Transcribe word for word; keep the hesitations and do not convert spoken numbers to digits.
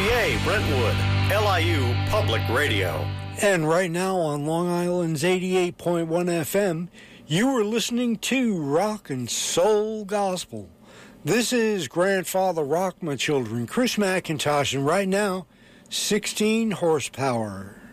A, Brentwood, L I U Public Radio. And right now on Long Island's eighty-eight point one F M, you are listening to Rock and Soul Gospel. This is Grandfather Rock, my children, Chris McIntosh, and right now, sixteen horsepower.